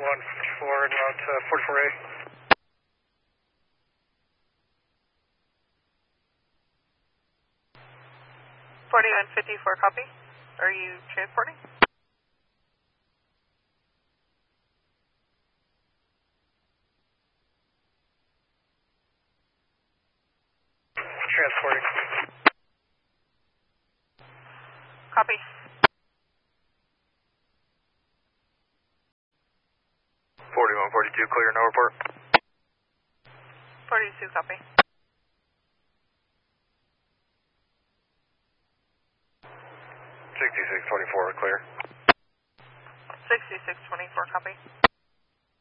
4154 en route to 44A. 4154, copy. Are you transporting? Transporting. Copy. 4142, clear, no report. 42, copy. 6624, clear. 6624, copy.